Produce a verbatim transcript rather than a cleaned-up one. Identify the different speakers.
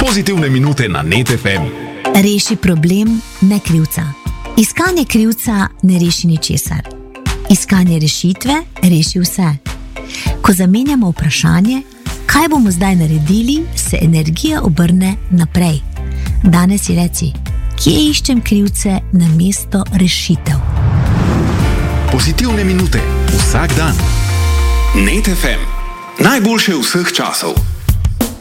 Speaker 1: Pozitivne minute na Net F M.
Speaker 2: Reši problem, ne krivca. Iskanje krivca ne reši ničesar. Iskanje rešitve reši vse. Ko zamenjamo vprašanje, kaj bomo zdaj naredili, se energija obrne naprej. Danes si reci, kje iščem krivce na mesto rešitev.
Speaker 1: Pozitivne minute vsak dan. Net F M. Najboljše vseh časov.